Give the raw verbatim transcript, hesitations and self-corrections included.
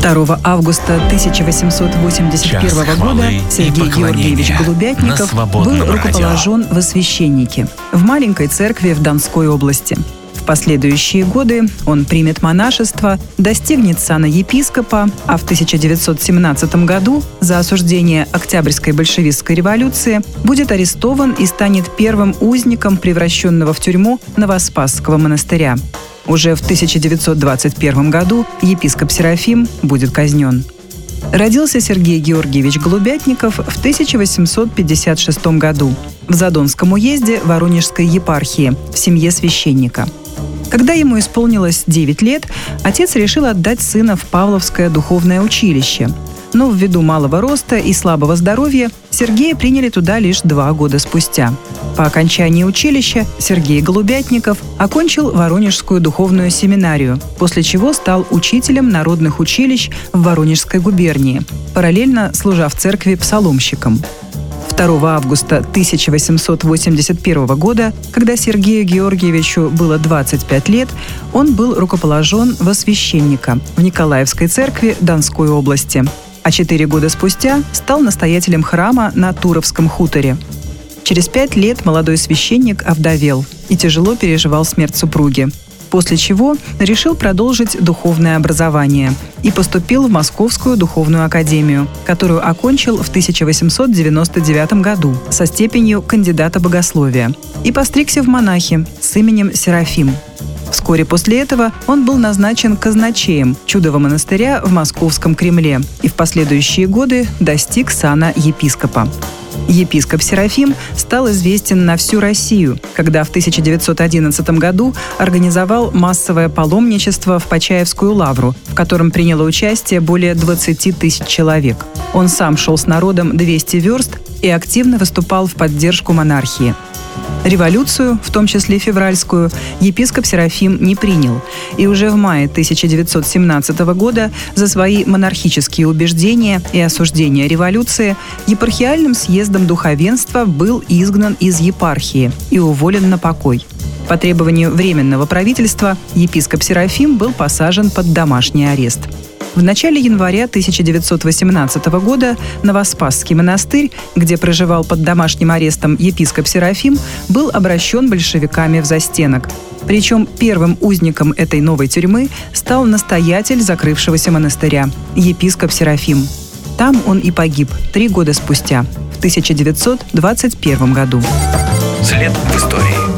второго августа тысяча восемьсот восемьдесят первого года Сергей Георгиевич Голубятников был рукоположен во священники в маленькой церкви в Донской области. В последующие годы он примет монашество, достигнет сана епископа, а в тысяча девятьсот семнадцатом году за осуждение Октябрьской большевистской революции будет арестован и станет первым узником превращенного в тюрьму Новоспасского монастыря. Уже в тысяча девятьсот двадцать первом году епископ Серафим будет казнен. Родился Сергей Георгиевич Голубятников в тысяча восемьсот пятьдесят шестом году в Задонском уезде Воронежской епархии в семье священника. Когда ему исполнилось девять лет, отец решил отдать сына в Павловское духовное училище. Но ввиду малого роста и слабого здоровья Сергея приняли туда лишь два года спустя. По окончании училища Сергей Голубятников окончил Воронежскую духовную семинарию, после чего стал учителем народных училищ в Воронежской губернии, параллельно служа в церкви псаломщиком. второго августа тысяча восемьсот восемьдесят первого года, когда Сергею Георгиевичу было двадцать пять лет, он был рукоположен во священника в Николаевской церкви Донской области, а четыре года спустя стал настоятелем храма на Туровском хуторе. Через пять лет молодой священник овдовел и тяжело переживал смерть супруги, после чего решил продолжить духовное образование и поступил в Московскую духовную академию, которую окончил в тысяча восемьсот девяносто девятом году со степенью кандидата богословия и постригся в монахи с именем Серафим. Вскоре после этого он был назначен казначеем Чудового монастыря в Московском Кремле и в последующие годы достиг сана епископа. Епископ Серафим стал известен на всю Россию, когда в тысяча девятьсот одиннадцатом году организовал массовое паломничество в Почаевскую лавру, в котором приняло участие более двадцати тысяч человек. Он сам шел с народом двести верст и активно выступал в поддержку монархии. Революцию, в том числе февральскую, епископ Серафим не принял, и уже в мае тысяча девятьсот семнадцатого года за свои монархические убеждения и осуждение революции епархиальным съездом духовенства был изгнан из епархии и уволен на покой. По требованию Временного правительства епископ Серафим был посажен под домашний арест. В начале января тысяча девятьсот восемнадцатого года Новоспасский монастырь, где проживал под домашним арестом епископ Серафим, был обращен большевиками в застенок. Причем первым узником этой новой тюрьмы стал настоятель закрывшегося монастыря, епископ Серафим. Там он и погиб три года спустя, в тысяча девятьсот двадцать первом году. След в истории.